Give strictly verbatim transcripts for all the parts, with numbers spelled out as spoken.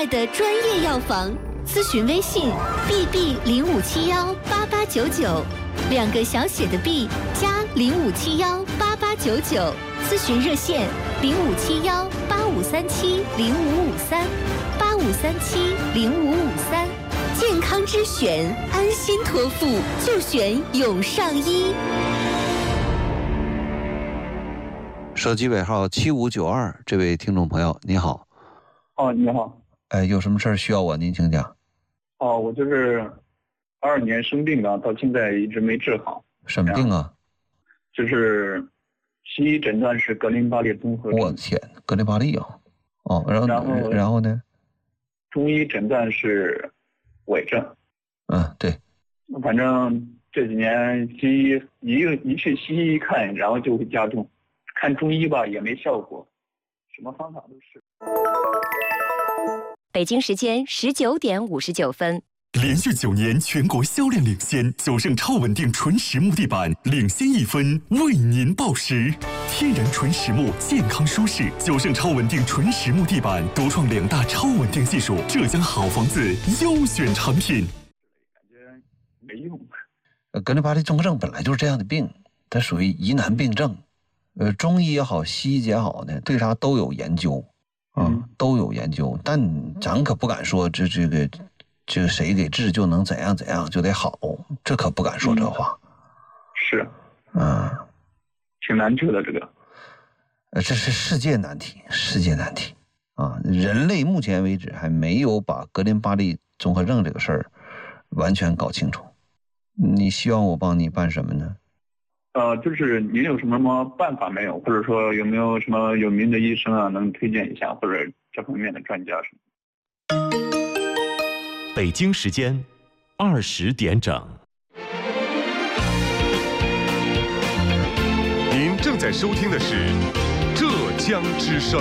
在的专业药房。咨询微信 B B 零五七幺八八九九，两个小写的 B 加零五七幺八八九九。咨询热线零五七幺八五三七零五五三八五三七零五五三。健康之选，安心托付就选永上医。 手机尾号七五九二，这位听众朋友你好。 哦，你好。 哎，有什么事儿需要我？您请讲。 哦，我就是二二年生病了，到现在一直没治好。 什么病啊？ 就是西医诊断是格林巴利综合症。 我天，格林巴利啊！哦，然后然后然后呢？ 中医诊断是痿症。 嗯，对。 反正这几年西医一一去西医看，然后就会加重，看中医吧也没效果，什么方法都是。 北京时间十九点五十九分。 连续九年全国销量领先，九盛超稳定纯实木地板领先一分，为您报时。天然纯实木，健康舒适。九盛超稳定纯实木地板独创两大超稳定技术，浙江好房子优选产品。 感觉没用。 呃，格林巴利综合症本来就是这样的病，它属于疑难病症。呃，中医也好，西医也好呢，对啥都有研究。啊、嗯，都有研究，但咱可不敢说这这个这个谁给治就能怎样怎样就得好，这可不敢说这话。 嗯、是， 嗯， 挺难治的这个。 呃，这是世界难题，世界难题啊！人类目前为止还没有把格林巴利综合症这个事儿完全搞清楚。你希望我帮你办什么呢？ 呃，就是您有什么什么办法没有？或者说有没有什么有名的医生啊，能推荐一下，或者这方面的专家什么？ 北京时间二十点整。您正在收听的是浙江之声。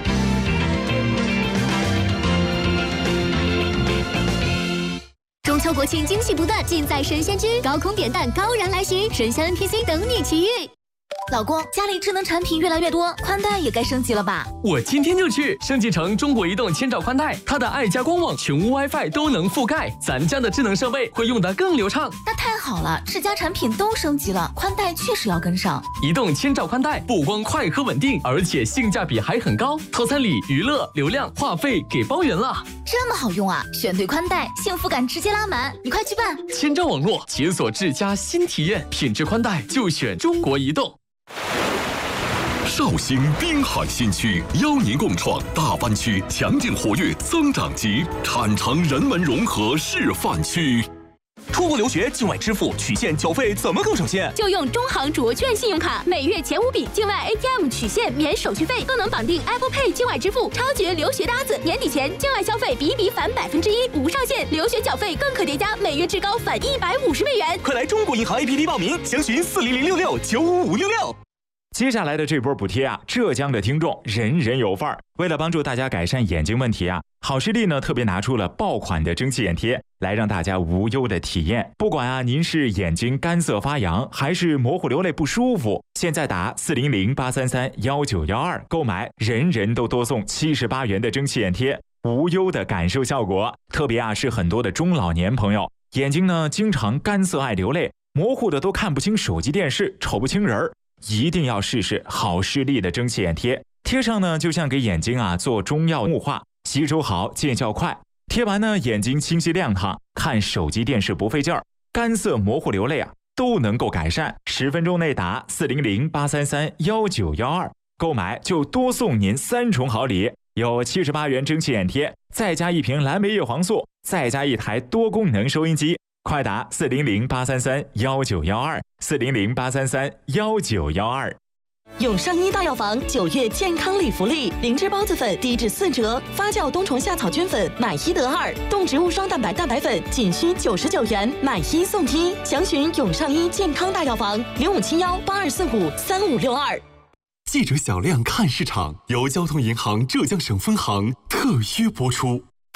中秋国庆惊喜不断，尽在神仙居，高空点蛋，高燃来袭，神仙 N P C 等你奇遇。老公，家里智能产品越来越多，宽带也该升级了吧？ 我今天就去升级成中国移动千兆宽带，它的爱家官网、全屋 WiFi 都能覆盖，咱家的智能设备会用得更流畅。 那太好了，世家产品都升级了，宽带确实要跟上。 移动千兆宽带不光快和稳定，而且性价比还很高，套餐里娱乐、流量、话费给包圆了。 这么好用啊！选对宽带，幸福感直接拉满，你快去办！ 千兆网络解锁智家新体验，品质宽带就选中国移动。 绍兴滨海新区邀您共创大湾区强劲活跃增长极产城人文融合示范区。 出国留学境外支付取现缴费怎么更省心？ 就用中行卓券信用卡，每月前五笔境外 A T M 取现免手续费，更能绑定 Apple Pay 境外支付，超绝留学搭子。年底前境外消费比比返百分之一，无上限，留学缴费更可叠加，每月至高返一百五十美元。 快来中国银行 A P P 报名，详询四零零六六九五五六六。 接下来的这波补贴啊，浙江的听众人人有份儿。为了帮助大家改善眼睛问题啊，好视力呢特别拿出了爆款的蒸汽眼贴，来让大家无忧的体验。不管啊您是眼睛干涩发痒，还是模糊流泪不舒服，现在打四零零八三三幺九幺二购买，人人都多送七十八元的蒸汽眼贴，无忧的感受效果。特别啊是很多的中老年朋友，眼睛呢经常干涩爱流泪，模糊的都看不清手机电视，瞅不清人儿。一定要试试好视力的蒸汽眼贴，贴上呢就像给眼睛啊做中药雾化，吸收好，见效快。贴完呢眼睛清晰亮堂，看手机电视不费劲儿，干涩模糊流泪啊都能够改善。十分钟内打四零零八三三幺九幺二购买就多送您三重好礼，有七十八元蒸汽眼贴，再加一瓶蓝莓叶黄素，再加一台多功能收音机。快打四零零八三三幺九幺二四零零八三三幺九幺二。 永上医大药房九月健康礼福利，灵芝孢子粉低至四折，发酵冬虫夏草菌粉买一得二，动植物双蛋白蛋白粉仅需九十九元，买一送一。详询永上医健康大药房零五七幺八二四五三五六二。 记者小亮看市场由交通银行浙江省分行特约播出。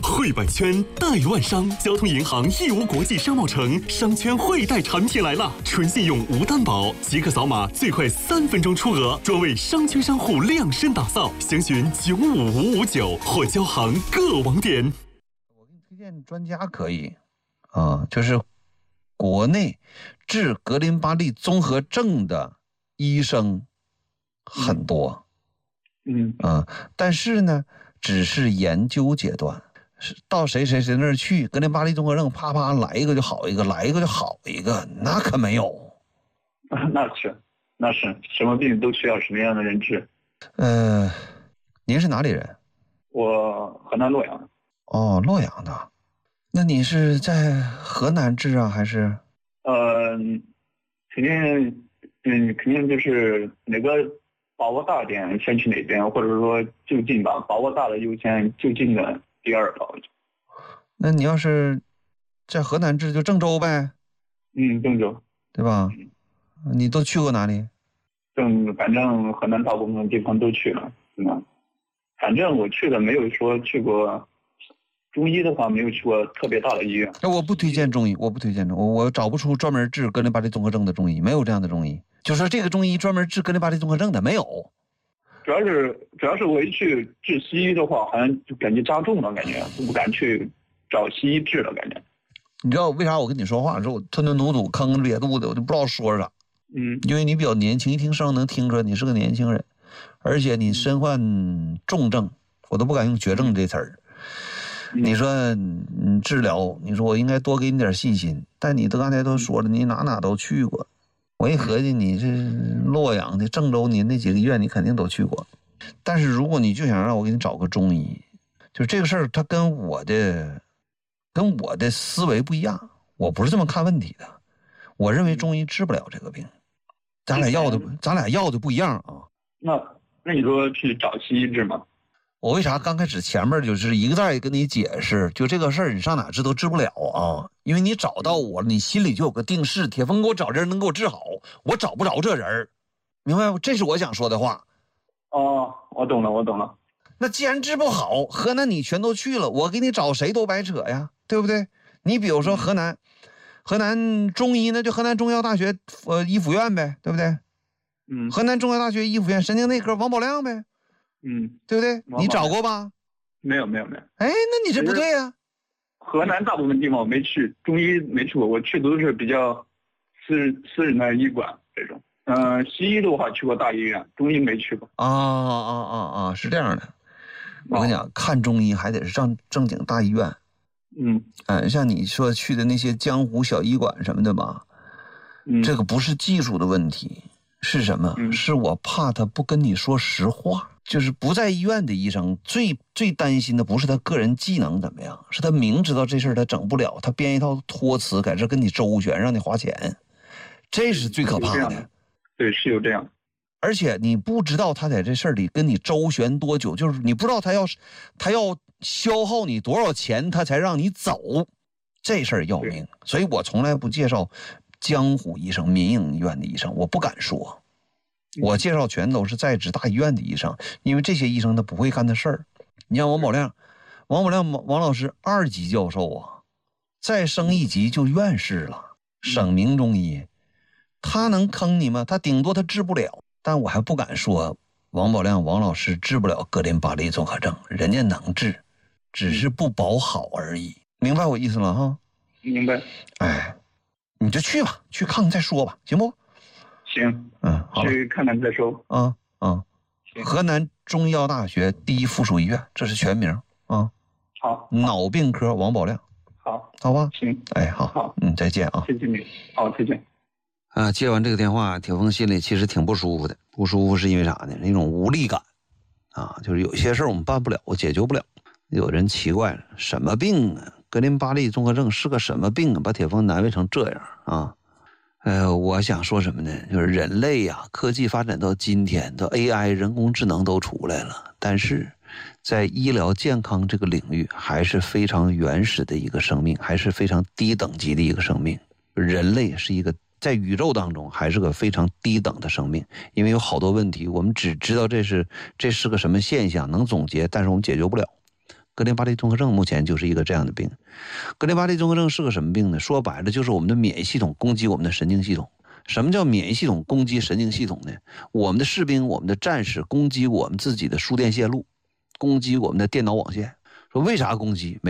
汇百圈代万商，交通银行义乌国际商贸城商圈汇贷产品来了，纯信用无担保，即刻扫码，最快三分钟出额，专为商圈商户量身打造。详询九五五五九或交行各网点。 我给你推荐专家可以啊，就是国内治格林巴利综合症的医生很多， 嗯啊，但是呢，只是研究阶段。到谁谁谁那儿去，格林巴利综合症啪啪来一个就好一个，来一个就好一个，那可没有。 那是，那是什么病都需要什么样的人治。 呃，您是哪里人？ 我河南洛阳。 哦，洛阳的。那你是在河南治啊，还是？ 呃，肯定，嗯，肯定就是哪个把握大点先去哪边，或者说就近吧，把握大的优先，就近的第二吧。 那你要是在河南治，就郑州呗。 嗯，郑州， 对吧？嗯、你都去过哪里？ 郑，反正河南大部分地方都去了，嗯，反正我去的没有说去过。中医的话，没有去过特别大的医院。 我不推荐中医，我不推荐中医，我我找不出专门治格林巴利综合症的中医，没有这样的中医。就说这个中医专门治格林巴利综合症的没有。 主要是主要是我一去治西医的话，好像就感觉加重了，感觉就不敢去找西医治了，感觉。 你知道为啥我跟你说话的时候我吞吞吐吐、吭哧瘪肚的，我就不知道说啥。 嗯， 因为你比较年轻，一听声能听出来你是个年轻人，而且你身患重症，我都不敢用绝症这词儿。你说你治疗，你说我应该多给你点信心，但你都刚才都说了，你哪哪都去过。我一合计，你是洛阳的、郑州，你那几个医院你肯定都去过。但是如果你就想让我给你找个中医，就这个事儿，它跟我的跟我的思维不一样，我不是这么看问题的。我认为中医治不了这个病，咱俩要的咱俩要的不一样啊。 那那你说去找西医治吗？ 我为啥刚开始前面就是一个字跟你解释，就这个事儿你上哪治都治不了啊？因为你找到我了，你心里就有个定势，铁峰给我找人能给我治好，我找不着这人，明白吗？这是我想说的话。 哦，我懂了，我懂了。 那既然治不好，河南你全都去了，我给你找谁都白扯呀，对不对？你比如说河南，河南中医那就河南中药大学呃医辅院呗，对不对？ 嗯。 河南中药大学医辅院神经内科王宝亮呗。 嗯， 对不对？你找过吧？ 没有，没有，没有。 哎，那你这不对呀、啊。 河南大部分地方我没去，中医没去过，我去的都是比较私私人的医馆这种。嗯、呃，西医的话去过大医院，中医没去过。 啊啊啊啊！是这样的，我跟你讲，看中医还得是正正经大医院。 嗯， 哎，像你说去的那些江湖小医馆什么的吧， 嗯， 这个不是技术的问题，是什么？ 嗯、 是我怕他不跟你说实话。就是不在医院的医生最最担心的不是他个人技能怎么样，是他明知道这事儿他整不了，他编一套托词在这跟你周旋，让你花钱，这是最可怕的。 的对，是有这样。 而且你不知道他在这事儿里跟你周旋多久，就是你不知道他要他要消耗你多少钱，他才让你走，这事儿要命。所以我从来不介绍江湖医生、民营医院的医生，我不敢说。我介绍全都是在职大医院的医生，因为这些医生他不会干的事儿。你像王宝亮，王宝亮王老师二级教授啊，再升一级就院士了，省名中医，他能坑你吗？他顶多他治不了，但我还不敢说王宝亮王老师治不了格林巴利综合症，人家能治，只是不保好而已。明白我意思了哈？ 明白。 哎，你就去吧，去看看再说吧，行不？ 行， 嗯，好， 去看看再说。 啊啊，河南中医药大学第一附属医院，这是全名啊。 好， 脑病科王宝亮。 好， 好吧。 行， 哎，好， 好， 嗯，再见啊。 谢谢你，好，再见。 啊，接完这个电话，铁峰心里其实挺不舒服的。不舒服是因为啥呢？那种无力感啊，就是有些事儿我们办不了，我解决不了。有人奇怪了，什么病啊？格林巴利综合症是个什么病啊？把铁峰难为成这样啊？呃，我想说什么呢？就是人类呀、啊，科技发展到今天，到 A I 人工智能都出来了，但是在医疗健康这个领域，还是非常原始的一个生命，还是非常低等级的一个生命。人类是一个在宇宙当中还是个非常低等的生命，因为有好多问题，我们只知道这是这是个什么现象，能总结，但是我们解决不了。 格林巴利综合症目前就是一个这样的病。格林巴利综合症是个什么病呢？说白了就是我们的免疫系统攻击我们的神经系统。什么叫免疫系统攻击神经系统呢？我们的士兵、我们的战士攻击我们自己的输电线路，攻击我们的电脑网线。说为啥攻击？没